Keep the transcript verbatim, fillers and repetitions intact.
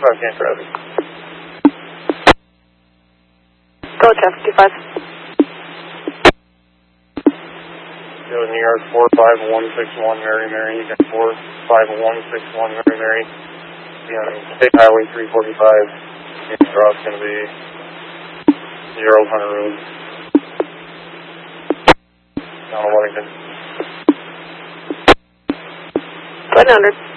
fifty-five, can't traffic. Go, Jeff, fifty-five. Go to New York, four five one six one, Mary Mary. You got four five one six one, Mary Mary. Be on State Highway three forty-five. Cross going to be zero Hunter Road. Down to Wellington. one hundred.